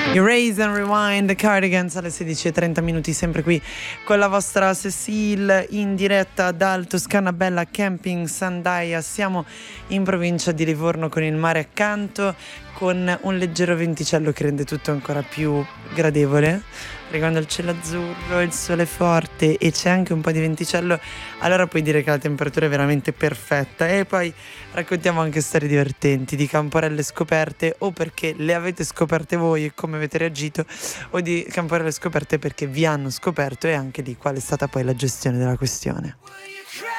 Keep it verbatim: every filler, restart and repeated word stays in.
Erase and Rewind, Cardigans alle sedici e trenta minuti, sempre qui con la vostra Cecile in diretta dal Toscana Bella Camping Sandaia. Siamo in provincia di Livorno con il mare accanto, con un leggero venticello che rende tutto ancora più gradevole. Quando il cielo azzurro, il sole forte e c'è anche un po' di venticello, allora puoi dire che la temperatura è veramente perfetta. E poi raccontiamo anche storie divertenti di camporelle scoperte, o perché le avete scoperte voi e come avete reagito, o di camporelle scoperte perché vi hanno scoperto, e anche di qual è stata poi la gestione della questione.